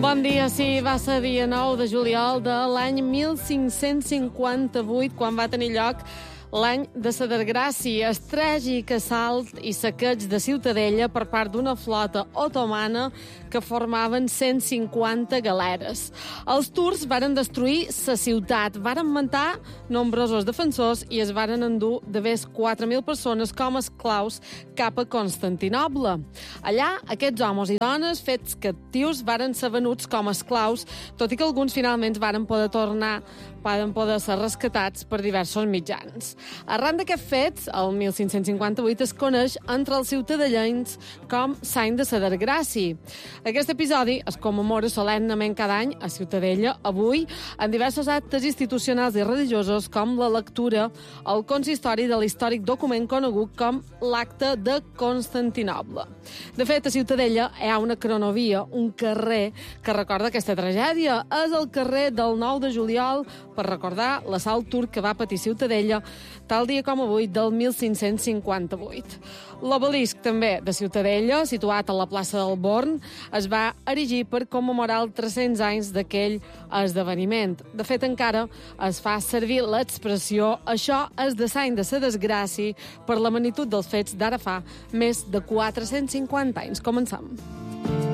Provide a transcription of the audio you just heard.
Bon dia, sí, va ser dia 9 de juliol de l'any 1558, quan va tenir lloc l'any de la desgràcia, el tràgic assalt i saqueig de Ciutadella per part d'una flota otomana que formaven 150 galeres. Els turcs varen destruir la ciutat, varen matar nombrosos defensors i es varen endur de més 4.000 persones com a esclaus cap a Constantinoble. Allà, aquests homes i dones fets captius varen ser venuts com a esclaus, tot i que alguns finalment varen poder ser rescatats per diversos mitjans. Arran d'aquests fets, el 1558 es coneix entre els ciutadellencs com l'any de la desgràcia. Aquest episodi es commemora solemnement cada any a Ciutadella, avui, en diversos actes institucionals i religiosos com la lectura al consistori de l'històric document conegut com l'Acte de Constantinoble. De fet, a Ciutadella hi ha una cronovia, un carrer que recorda aquesta tragèdia. És el carrer del 9 de juliol per recordar l'assalt turc que va patir Ciutadella tal dia com avui del 1558. L'obelisc també de Ciutadella, situat a la plaça del Born, es va erigir per commemorar els 300 anys d'aquell esdeveniment. De fet, encara es fa servir l'expressió «això és de l'any de la desgràcia» per la magnitud dels fets d'ara fa més de 450 anys. Comencem.